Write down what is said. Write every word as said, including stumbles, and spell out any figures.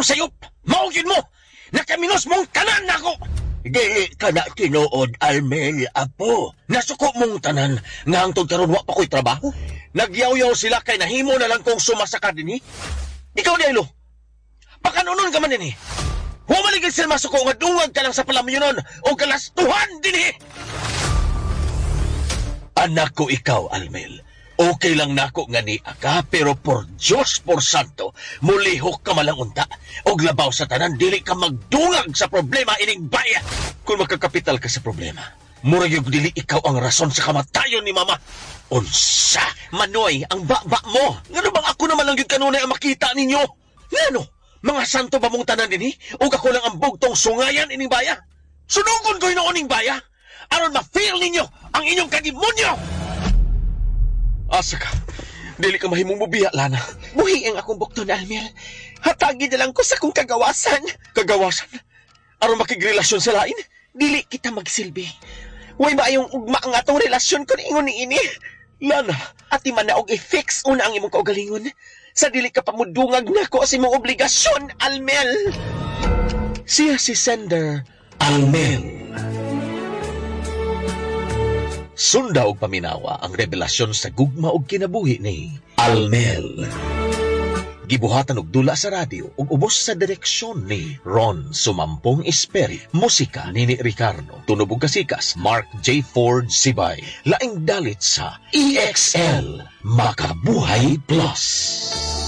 sayop. Maugin mo. Nakaminos mong tanan nako. Dili ka na tinuod, Almel, apo. Nasuko mong tanan nga hangtod karon wa pa ko'y trabaho. Nagyaw-yaw sila kay nahimo na lang kong sumasaka dinhi. Ikaw di Ilo. Pakanunon ka man dinhi. Humaligid sila masuko nga dungag ka lang sa palamyonon o kalastuhan dinhi. Anak ko ikaw, Almel. Okay lang nako nga ni ka, pero por Diyos por Santo, mulihok ka malang unta. Og labaw sa tanan, dili ka magdungag sa problema ining bayan. Kung magkakapital ka sa problema, mura yung dili ikaw ang rason sa kamatayon ni Mama. Unsa, Manoy, ang baba mo. Ngano bang ako naman lang yung kanunay ang makita ninyo? Ngano, mga santo ba mong tanan din eh? O ako lang ang bugtong sungayan ining baya? Sunugon ko yun ining baya? Aron ma-feel ninyo ang inyong kadimonyo! Asa ka? Dili ka mahimong mubiya, Lana. Buhi ang akong bukton, Almel. Hatagi na lang ko sa kong kagawasan. Kagawasan? Aron makigrelasyon sa lain? Dili kita magsilbi. Way ba yung ugma ang atong relasyon ko ingon ni ini? Lana. At man na og i-fix una ang imong kaugalingon. Sa dili ka pamudungag na ko sa imong obligasyon, Almel. Siya si Sender Almel. Sunda og paminawa ang revelasyon sa gugma og kinabuhi ni Almel. Gibuhatan og dula sa radyo ug ubos sa direksyon ni Ron Sumampong Esperi. Musika ni ni Ricardo. Tunog ug kasikas Mark J. Ford Sibay. Laing dalit sa E X L Makabuhay Plus.